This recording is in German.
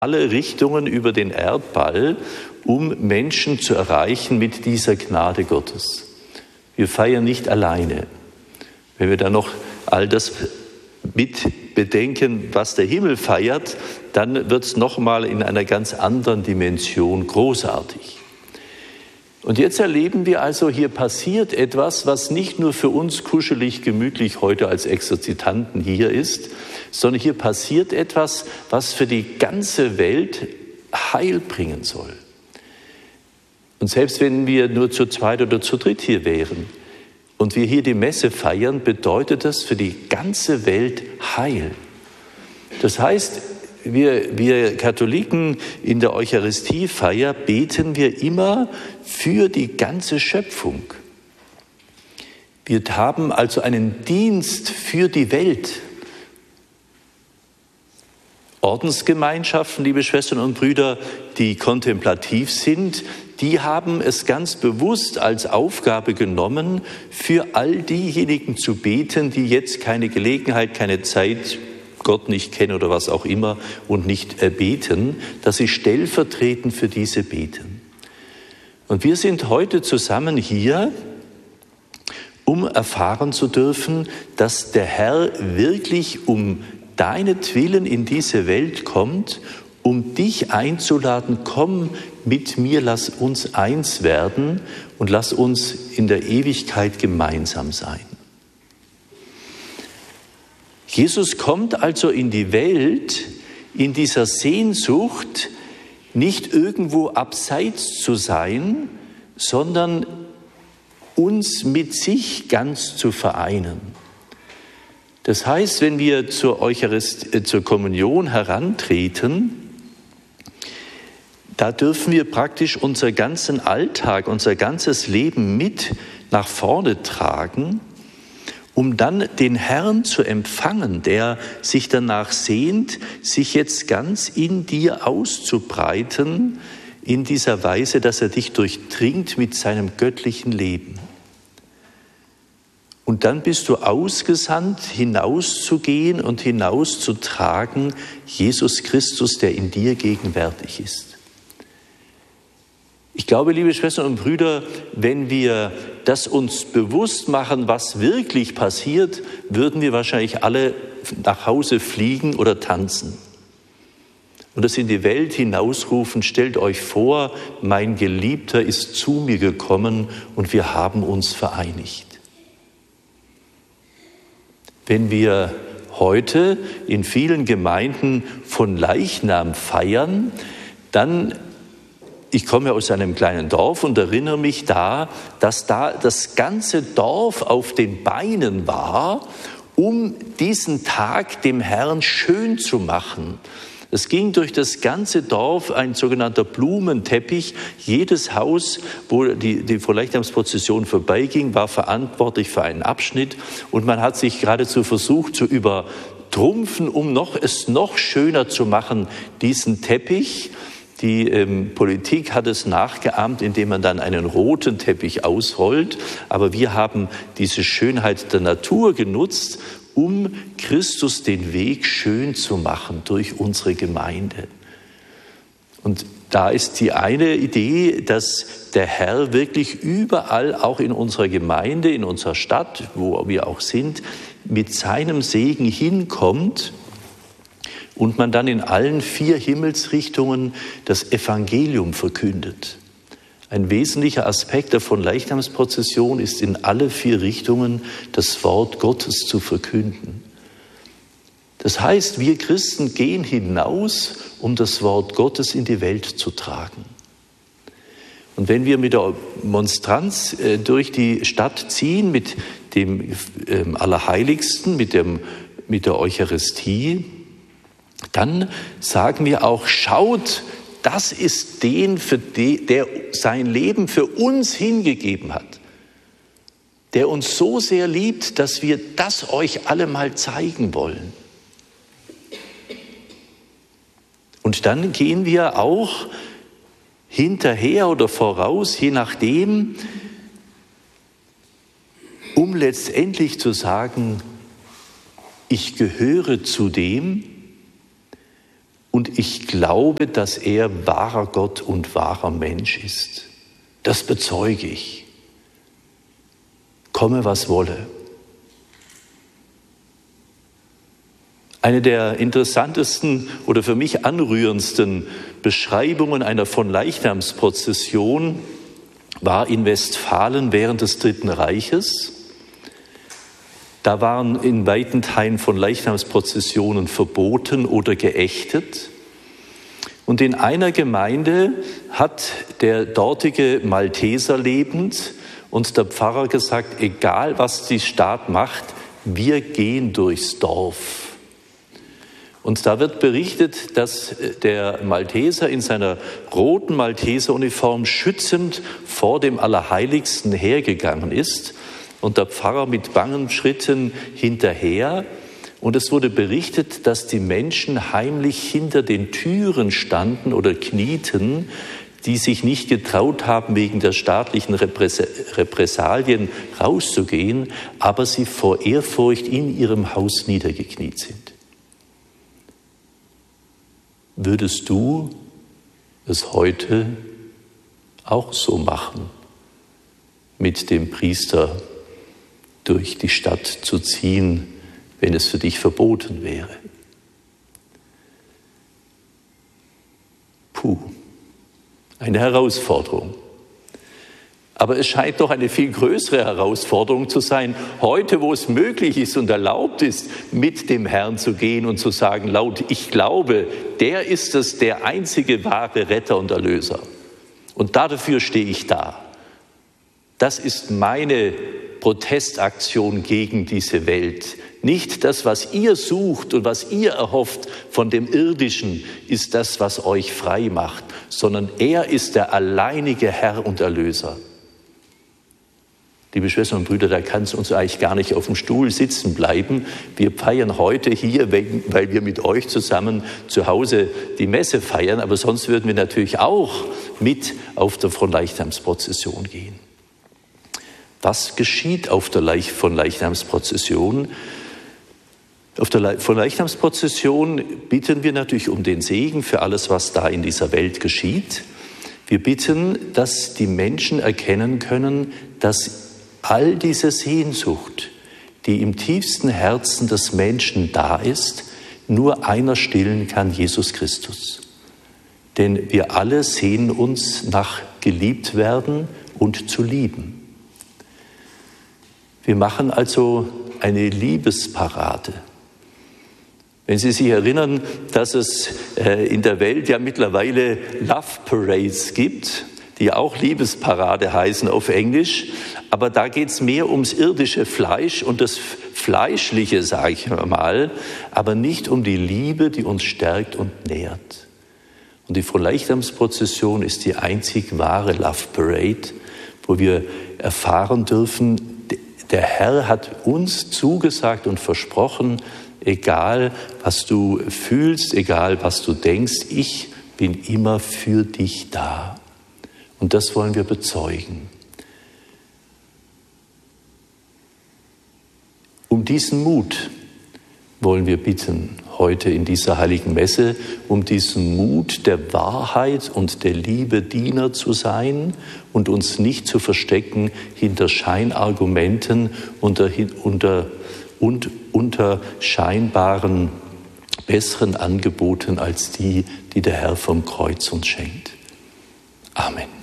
alle Richtungen über den Erdball, um Menschen zu erreichen mit dieser Gnade Gottes. Wir feiern nicht alleine. Wenn wir dann noch all das mit bedenken, was der Himmel feiert, dann wird es nochmal in einer ganz anderen Dimension großartig. Und jetzt erleben wir also, hier passiert etwas, was nicht nur für uns kuschelig, gemütlich heute als Exerzitanten hier ist, sondern hier passiert etwas, was für die ganze Welt Heil bringen soll. Und selbst wenn wir nur zu zweit oder zu dritt hier wären und wir hier die Messe feiern, bedeutet das für die ganze Welt Heil. Das heißt, wir Katholiken in der Eucharistiefeier beten wir immer für die ganze Schöpfung. Wir haben also einen Dienst für die Welt. Ordensgemeinschaften, liebe Schwestern und Brüder, die kontemplativ sind, die haben es ganz bewusst als Aufgabe genommen, für all diejenigen zu beten, die jetzt keine Gelegenheit, keine Zeit, Gott nicht kennen oder was auch immer und nicht beten, dass sie stellvertretend für diese beten. Und wir sind heute zusammen hier, um erfahren zu dürfen, dass der Herr wirklich um deinetwillen in diese Welt kommt, um dich einzuladen, komm mit mir, lass uns eins werden und lass uns in der Ewigkeit gemeinsam sein. Jesus kommt also in die Welt in dieser Sehnsucht, nicht irgendwo abseits zu sein, sondern uns mit sich ganz zu vereinen. Das heißt, wenn wir zur Kommunion herantreten, da dürfen wir praktisch unseren ganzen Alltag, unser ganzes Leben mit nach vorne tragen, um dann den Herrn zu empfangen, der sich danach sehnt, sich jetzt ganz in dir auszubreiten, in dieser Weise, dass er dich durchdringt mit seinem göttlichen Leben. Und dann bist du ausgesandt, hinauszugehen und hinauszutragen, Jesus Christus, der in dir gegenwärtig ist. Ich glaube, liebe Schwestern und Brüder, wenn wir das uns bewusst machen, was wirklich passiert, würden wir wahrscheinlich alle nach Hause fliegen oder tanzen. Und das in die Welt hinausrufen, stellt euch vor, mein Geliebter ist zu mir gekommen und wir haben uns vereinigt. Wenn wir heute in vielen Gemeinden von Leichnam feiern, dann, ich komme ja aus einem kleinen Dorf und erinnere mich dass da das ganze Dorf auf den Beinen war, um diesen Tag dem Herrn schön zu machen. Es ging durch das ganze Dorf ein sogenannter Blumenteppich. Jedes Haus, wo die Fronleichnamsprozession vorbeiging, war verantwortlich für einen Abschnitt. Und man hat sich geradezu versucht zu übertrumpfen, um es noch schöner zu machen, diesen Teppich. Die Politik hat es nachgeahmt, indem man dann einen roten Teppich ausrollt. Aber wir haben diese Schönheit der Natur genutzt, um Christus den Weg schön zu machen durch unsere Gemeinde. Und da ist die eine Idee, dass der Herr wirklich überall, auch in unserer Gemeinde, in unserer Stadt, wo wir auch sind, mit seinem Segen hinkommt und man dann in allen 4 Himmelsrichtungen das Evangelium verkündet. Ein wesentlicher Aspekt der Fronleichnamsprozession ist, in alle 4 Richtungen das Wort Gottes zu verkünden. Das heißt, wir Christen gehen hinaus, um das Wort Gottes in die Welt zu tragen. Und wenn wir mit der Monstranz durch die Stadt ziehen, mit dem Allerheiligsten, mit der Eucharistie, dann sagen wir auch, schaut, das ist der sein Leben für uns hingegeben hat, der uns so sehr liebt, dass wir das euch alle mal zeigen wollen. Und dann gehen wir auch hinterher oder voraus, je nachdem, um letztendlich zu sagen, ich gehöre zu dem, Und ich glaube, dass er wahrer Gott und wahrer Mensch ist. Das bezeuge ich. Komme, was wolle. Eine der interessantesten oder für mich anrührendsten Beschreibungen einer Fronleichnamsprozession war in Westfalen während des Dritten Reiches. Da waren in weiten Teilen Fronleichnamsprozessionen verboten oder geächtet. Und in einer Gemeinde hat der dortige Malteser lebend und der Pfarrer gesagt, egal was die Staat macht, wir gehen durchs Dorf. Und da wird berichtet, dass der Malteser in seiner roten Malteseruniform schützend vor dem Allerheiligsten hergegangen ist und der Pfarrer mit bangen Schritten hinterher. Und es wurde berichtet, dass die Menschen heimlich hinter den Türen standen oder knieten, die sich nicht getraut haben, wegen der staatlichen Repressalien rauszugehen, aber sie vor Ehrfurcht in ihrem Haus niedergekniet sind. Würdest du es heute auch so machen, mit dem Priester durch die Stadt zu ziehen, wenn es für dich verboten wäre? Puh, eine Herausforderung. Aber es scheint doch eine viel größere Herausforderung zu sein, heute, wo es möglich ist und erlaubt ist, mit dem Herrn zu gehen und zu sagen, laut, ich glaube, der ist es, der einzige wahre Retter und Erlöser. Und dafür stehe ich da. Das ist meine Protestaktion gegen diese Welt. Nicht das, was ihr sucht und was ihr erhofft von dem Irdischen, ist das, was euch frei macht, sondern er ist der alleinige Herr und Erlöser. Liebe Schwestern und Brüder, da kann es uns eigentlich gar nicht auf dem Stuhl sitzen bleiben. Wir feiern heute hier, weil wir mit euch zusammen zu Hause die Messe feiern, aber sonst würden wir natürlich auch mit auf der Fronleichnamsprozession gehen. Was geschieht auf der Fronleichnamsprozession? Auf der Fronleichnamsprozession bitten wir natürlich um den Segen für alles, was da in dieser Welt geschieht. Wir bitten, dass die Menschen erkennen können, dass all diese Sehnsucht, die im tiefsten Herzen des Menschen da ist, nur einer stillen kann, Jesus Christus. Denn wir alle sehnen uns nach geliebt werden und zu lieben. Wir machen also eine Liebesparade. Wenn Sie sich erinnern, dass es in der Welt ja mittlerweile Love Parades gibt, die auch Liebesparade heißen auf Englisch, aber da geht es mehr ums irdische Fleisch und das Fleischliche, sage ich mal, aber nicht um die Liebe, die uns stärkt und nährt. Und die Fronleichnamsprozession ist die einzig wahre Love Parade, wo wir erfahren dürfen, der Herr hat uns zugesagt und versprochen, egal was du fühlst, egal was du denkst, ich bin immer für dich da. Und das wollen wir bezeugen. Um diesen Mut wollen wir bitten, heute in dieser heiligen Messe, um diesen Mut der Wahrheit und der Liebe Diener zu sein und uns nicht zu verstecken hinter Scheinargumenten und unter scheinbaren besseren Angeboten als die, die der Herr vom Kreuz uns schenkt. Amen.